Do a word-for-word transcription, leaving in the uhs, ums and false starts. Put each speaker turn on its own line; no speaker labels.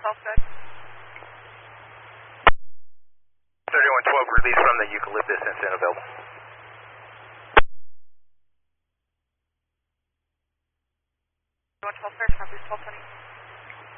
twelve, good.
thirty-one twelve, release from the Eucalyptus incident available.
thirty-one twelve, sir, copy twelve twenty.